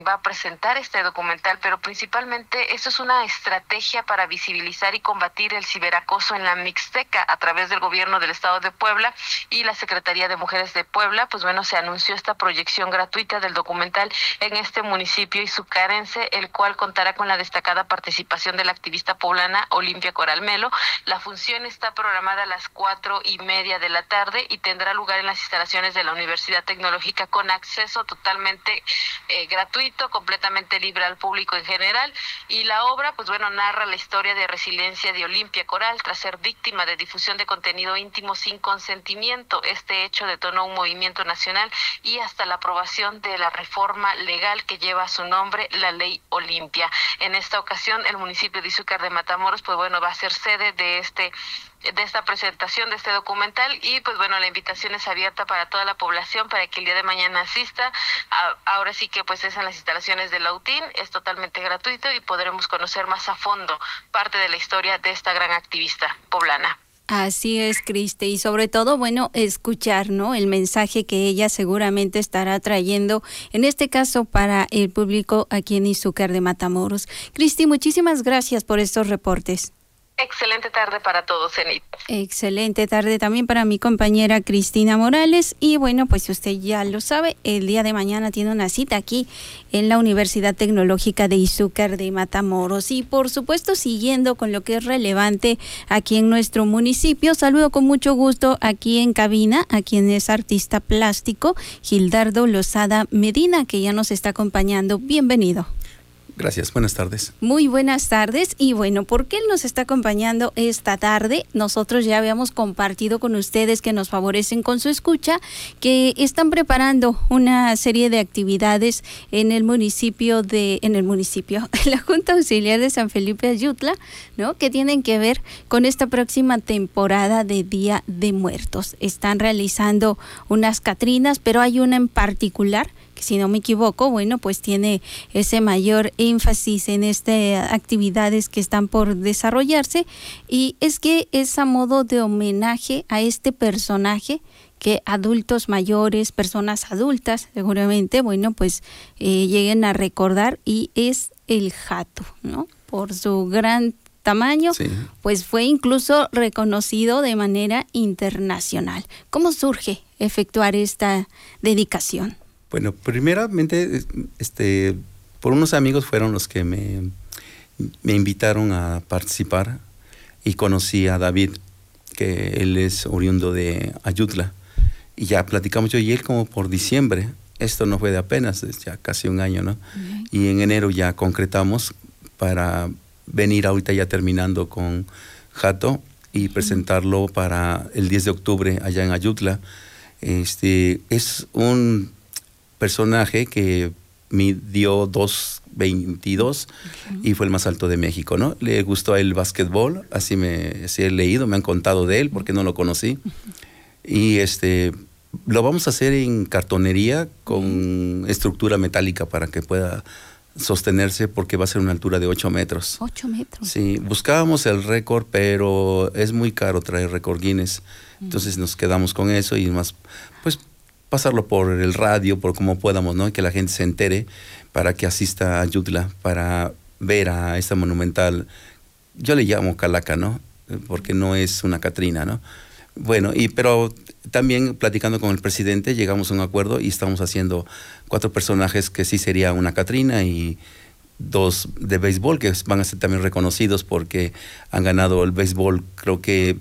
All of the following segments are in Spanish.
va a presentar este documental, pero principalmente esto es una estrategia para visibilizar y combatir el ciberacoso en la Mixteca a través del gobierno del estado de Puebla y la Secretaría de Mujeres de Puebla. Pues bueno, se anunció esta proyección gratuita del documental en este municipio izucarense, el cual contará con la destacada participación de la activista poblana Olimpia Coral Melo. La función está programada a las 4:30 de la tarde y tendrá lugar en las instalaciones de la Universidad Tecnológica con acceso totalmente gratuito, completamente libre al público en general. Y la obra, pues bueno, narra la historia de resiliencia de Olimpia Coral tras ser víctima de difusión de contenido íntimo sin consentimiento. Este hecho detonó un movimiento nacional y hasta la aprobación de la reforma legal que lleva su nombre, la Ley Olimpia. En esta ocasión, el municipio de Izúcar de Matamoros, pues bueno, va a ser sede de esta presentación de este documental y pues bueno, la invitación es abierta para toda la población para que el día de mañana asista. Ahora sí que pues es en las instalaciones de la UTIN, es totalmente gratuito y podremos conocer más a fondo parte de la historia de esta gran activista poblana. Así es, Criste, y sobre todo, bueno, escuchar, ¿no?, el mensaje que ella seguramente estará trayendo, en este caso para el público aquí en Izúcar de Matamoros. Cristi, muchísimas gracias por estos reportes. Excelente tarde para todos, Zenit. Excelente tarde también para mi compañera Cristina Morales. Y bueno, pues usted ya lo sabe, el día de mañana tiene una cita aquí en la Universidad Tecnológica de Izúcar de Matamoros. Y por supuesto, siguiendo con lo que es relevante aquí en nuestro municipio, saludo con mucho gusto aquí en cabina a quien es artista plástico, Gildardo Lozada Medina, que ya nos está acompañando. Bienvenido. Gracias, buenas tardes. Muy buenas tardes. Y bueno, ¿por qué él nos está acompañando esta tarde? Nosotros ya habíamos compartido con ustedes que nos favorecen con su escucha, que están preparando una serie de actividades en la Junta Auxiliar de San Felipe Ayutla, ¿no?, que tienen que ver con esta próxima temporada de Día de Muertos. Están realizando unas catrinas, pero hay una en particular que, si no me equivoco, bueno, pues tiene ese mayor énfasis en estas actividades que están por desarrollarse, y es que es a modo de homenaje a este personaje que adultos mayores, personas adultas seguramente, bueno, pues lleguen a recordar, y es el jato, ¿no? Por su gran tamaño, sí, pues fue incluso reconocido de manera internacional. ¿Cómo surge efectuar esta dedicación? Bueno, primeramente, por unos amigos fueron los que me invitaron a participar, y conocí a David, que él es oriundo de Ayutla, y ya platicamos yo y él como por diciembre. Esto no fue de apenas, es ya casi un año, ¿no? Uh-huh. Y en enero ya concretamos para venir ahorita ya terminando con Jato y presentarlo para el 10 de octubre allá en Ayutla. Es un personaje que midió 2.22 y fue el más alto de México, ¿no? Le gustó el básquetbol, así he leído, me han contado de él porque no lo conocí. Y lo vamos a hacer en cartonería con estructura metálica para que pueda sostenerse, porque va a ser una altura de 8 metros. 8 metros. Sí, buscábamos el récord, pero es muy caro traer récord Guinness. Entonces nos quedamos con eso y más, pues, pasarlo por el radio, por como podamos, ¿no? Y que la gente se entere para que asista a Ayutla para ver a esta monumental. Yo le llamo calaca, ¿no? Porque no es una catrina, ¿no? Bueno, pero también platicando con el presidente llegamos a un acuerdo y estamos haciendo 4 personajes que sí sería una catrina y 2 de béisbol que van a ser también reconocidos porque han ganado el béisbol, creo que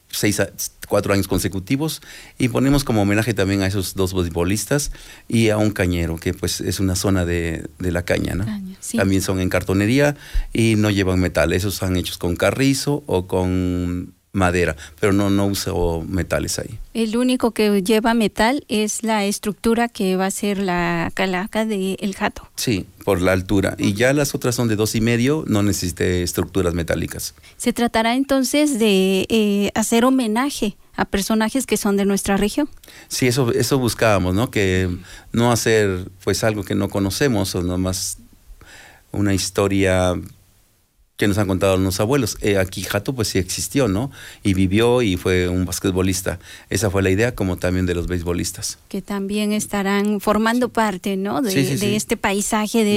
4 años consecutivos, y ponemos como homenaje también a esos 2 beisbolistas y a un cañero, que pues es una zona de la caña, ¿no? Sí. También son en cartonería y no llevan metal, esos están hechos con carrizo o con madera, pero no uso metales ahí. El único que lleva metal es la estructura que va a ser la calaca del jato. Sí, por la altura. Y ya las otras son de 2.5, no necesité estructuras metálicas. Se tratará entonces de hacer homenaje a personajes que son de nuestra región. Sí, eso buscábamos, ¿no? Que no hacer pues algo que no conocemos, o nomás una historia que nos han contado los abuelos. Aquí Hato pues sí existió, ¿no? Y vivió y fue un basquetbolista. Esa fue la idea, como también de los beisbolistas. Que también estarán formando parte, ¿no? De Sí. este paisaje, de